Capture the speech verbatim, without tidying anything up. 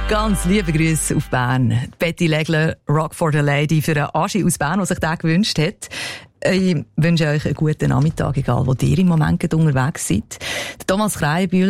Ganz liebe Grüße auf Bern. Betty Legler, Rock for the Lady, für einen Aschi aus Bern, der sich den gewünscht hat. Ich wünsche euch einen guten Nachmittag, egal wo ihr im Moment unterwegs seid. Thomas Kreienbühl